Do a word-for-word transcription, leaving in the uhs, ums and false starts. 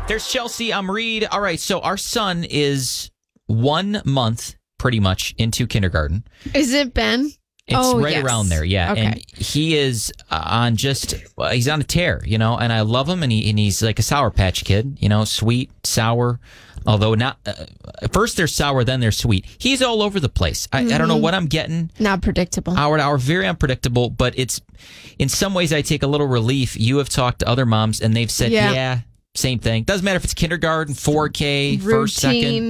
There's Chelsea. I'm Reed. All right, so our son is one month pretty much into kindergarten. Is it Ben? It's oh, right yes. around there, yeah. Okay. And he is uh, on just, well, he's on a tear, you know, and I love him, and, he, and he's like a Sour Patch Kid, you know, sweet, sour, although not, uh, first they're sour, then they're sweet. He's all over the place. I, mm-hmm. I don't know what I'm getting. Not predictable. Hour to hour, very unpredictable, but it's, in some ways I take a little relief. You have talked to other moms, and they've said, yeah, yeah same thing. Doesn't matter if it's kindergarten, four K, Routine. first, second.